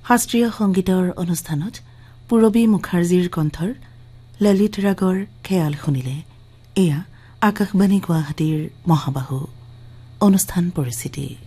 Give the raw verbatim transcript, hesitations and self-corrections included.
শাস্ত্ৰীয় সংগীতৰ অনুষ্ঠানত পূৰবী মুখাৰ্জীৰ কণ্ঠৰ ললিত ৰাগৰ খেয়াল শুনিলে। এয়া আকাশবাণী গুৱাহাটীৰ মহাবাহু অনুষ্ঠান পৰিচিতি।